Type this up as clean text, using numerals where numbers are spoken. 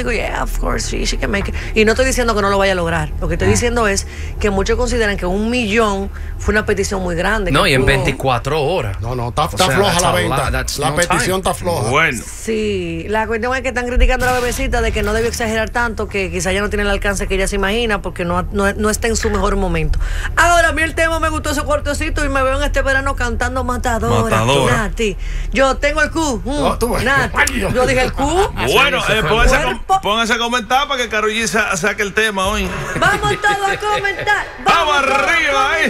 digo, yeah, of course, she can make it. Y no estoy diciendo que no lo vaya a lograr. Lo que estoy diciendo es que muchos consideran que 1 millón fue una petición muy grande. No, y en 24 horas. No, está floja la venta. La petición está floja. Bueno. Sí, la cuestión es que están criticando a la bebecita de que no debe exagerar tanto, que quizá ya no tiene el alcance que ella se imagina porque no está en su mejor momento. Ahora, a mí el tema me gustó ese cortecito y me veo en este verano cantando Matadora. Nati. Yo tengo el Q. Nati. Yo dije el Q. Bueno, pónganse a comentar para que Karol G saque el tema hoy. Vamos todos a comentar. Vamos arriba,